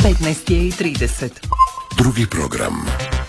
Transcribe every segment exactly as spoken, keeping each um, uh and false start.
petnaest je i trideset. Drugi program.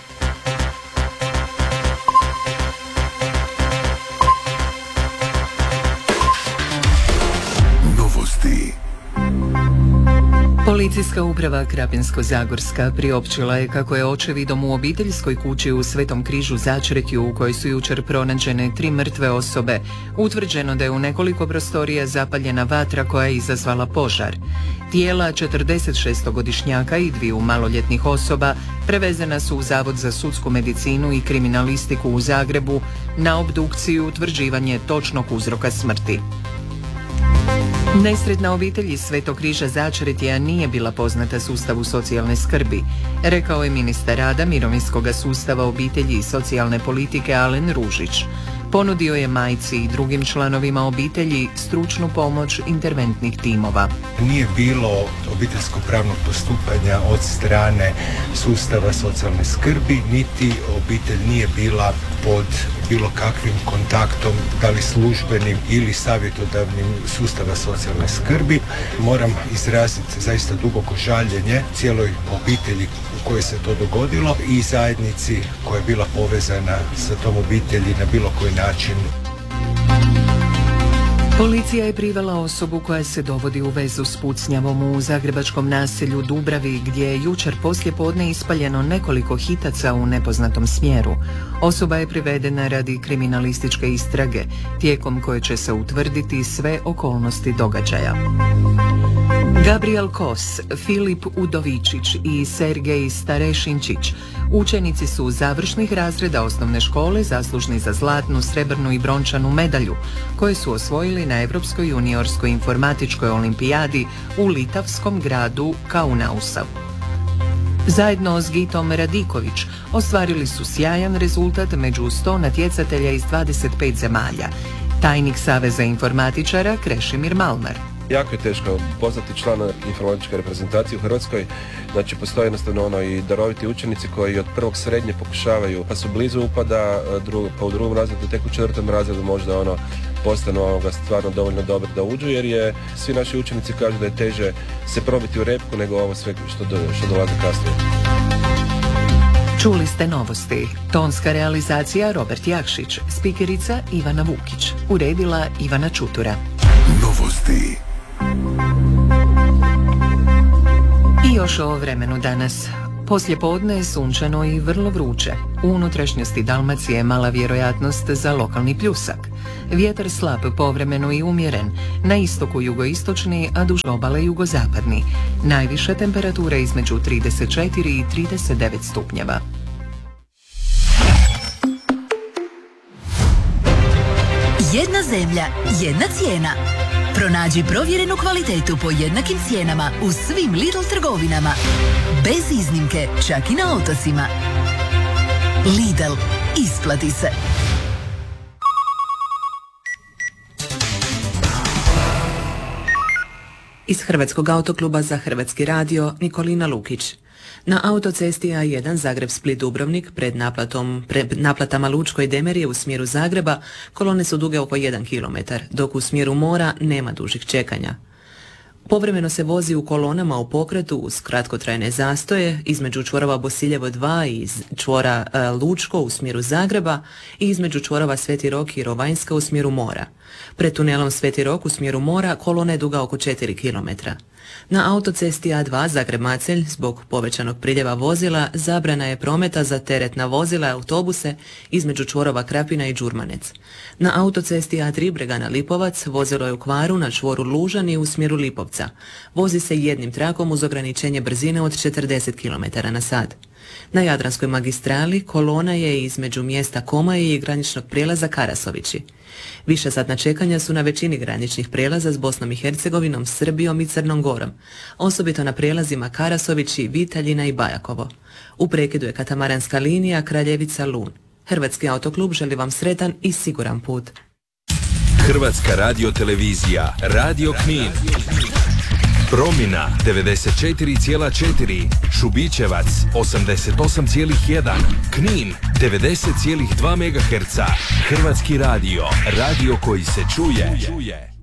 Novosti. Policijska uprava Krapinsko-zagorska priopćila je kako je očevidom u obiteljskoj kući u Svetom križu Začretju, u kojoj su jučer pronađene tri mrtve osobe, utvrđeno da je u nekoliko prostorija zapaljena vatra koja je izazvala požar. Tijela četrdesetšestogodišnjaka i dviju maloljetnih osoba prevezena su u Zavod za sudsku medicinu i kriminalistiku u Zagrebu na obdukciju i utvrđivanje točnog uzroka smrti. Nesretna obitelj iz Svetog križa Začretja nije bila poznata sustavu socijalne skrbi, rekao je ministar rada, mirovinskog sustava, obitelji i socijalne politike Alen Ružić. Ponudio je majci i drugim članovima obitelji stručnu pomoć interventnih timova. Nije bilo obiteljskog pravnog postupanja od strane sustava socijalne skrbi, niti obitelj nije bila pod bilo kakvim kontaktom, da li službenim ili savjetodavnim sustava socijalne skrbi. Moram izraziti zaista duboko žaljenje cijeloj obitelji u kojoj se to dogodilo i zajednici koja je bila povezana sa tom obitelji na bilo koji način. Policija je privela osobu koja se dovodi u vezu s pucnjavom u zagrebačkom naselju Dubravi, gdje je jučer poslijepodne ispaljeno nekoliko hitaca u nepoznatom smjeru. Osoba je privedena radi kriminalističke istrage, tijekom koje će se utvrditi sve okolnosti događaja. Gabriel Kos, Filip Udovičić i Sergej Starešinčić učenici su završnih razreda osnovne škole zaslužni za zlatnu, srebrnu i brončanu medalju, koje su osvojili na Europskoj juniorskoj informatičkoj olimpijadi u litavskom gradu Kaunausu. Zajedno s Gitom Radiković ostvarili su sjajan rezultat među sto natjecatelja iz dvadeset pet zemalja. Tajnik Saveza informatičara Krešimir Malmar. Jako je teško postati član informatičke reprezentacije u Hrvatskoj. Znači, postoje jednostavno ono i daroviti učenici koji od prvog srednje pokušavaju, pa su blizu upada, drugo, pa u drugom razredu, tek u četvrtom razredu možda ono postanu ovoga stvarno dovoljno dobro da uđu, jer je svi naši učenici kažu da je teže se probiti u repku nego ovo sve što, do, što dolazi kasnije. Čuli ste novosti. Tonska realizacija Robert Jakšić, spikerica Ivana Vukić, uredila Ivana Čutura. Novosti. I još o vremenu danas. Poslijepodne je sunčano i vrlo vruće. U unutrašnjosti Dalmacije je mala vjerojatnost za lokalni pljusak. Vjetar slab, povremeno i umjeren. Na istoku jugoistočni, a duž obale jugozapadni. Najviša temperatura između trideset četiri i trideset devet stupnjeva. Jedna zemlja, jedna cijena. Pronađi provjerenu kvalitetu po jednakim cijenama u svim Lidl trgovinama. Bez iznimke, čak i na otocima. Lidl, isplati se. Iz Hrvatskog autokluba za Hrvatski radio Nikolina Lukić. Na autocesti A jedan Zagreb-Split-Dubrovnik pred naplatom, pred naplatama Lučko i Demerije u smjeru Zagreba kolone su duge oko jedan kilometar, dok u smjeru mora nema dužih čekanja. Povremeno se vozi u kolonama u pokretu uz kratkotrajne zastoje između čvorova Bosiljevo dva i čvora e, Lučko u smjeru Zagreba i između čvorova Sveti Rok i Rovanjska u smjeru mora. Pred tunelom Sveti Rok u smjeru mora kolona je duga oko četiri kilometra. Na autocesti A dva Zagreb-Macelj zbog povećanog priljeva vozila zabrana je prometa za teretna vozila i autobuse između čvorova Krapina i Đurmanec. Na autocesti A tri Bregana-Lipovac vozilo je u kvaru na čvoru Lužani u smjeru Lipovca. Vozi se jednim trakom uz ograničenje brzine od četrdeset kilometara na sat. Na Jadranskoj magistrali kolona je između mjesta Komaje i graničnog prijelaza Karasovići. Višesatna čekanja su na većini graničnih prijelaza s Bosnom i Hercegovinom, Srbijom i Crnom Gorom, osobito na prijelazima Karasovići, Vitaljina i Bajakovo. U prekidu je katamaranska linija Kraljevica-Lun. Hrvatski autoklub želi vam sretan i siguran put. Hrvatska radiotelevizija, Radio Knin. Promina devedeset četiri zarez četiri, Šubićevac osamdeset osam zarez jedan, Knin devedeset zarez dva megaherca. Hrvatski radio, radio koji se čuje.